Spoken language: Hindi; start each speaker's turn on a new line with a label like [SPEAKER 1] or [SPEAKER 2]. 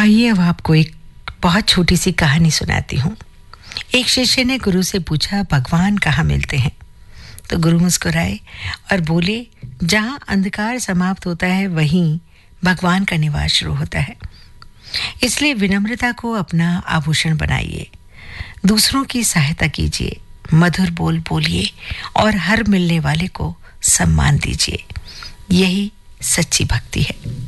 [SPEAKER 1] आइए अब आपको एक बहुत छोटी सी कहानी सुनाती हूँ। एक शिष्य ने गुरु से पूछा, भगवान कहाँ मिलते हैं? तो गुरु मुस्कुराए और बोले, जहाँ अंधकार समाप्त होता है वहीं भगवान का निवास शुरू होता है। इसलिए विनम्रता को अपना आभूषण बनाइए, दूसरों की सहायता कीजिए, मधुर बोल बोलिए और हर मिलने वाले को सम्मान दीजिए। यही सच्ची भक्ति है।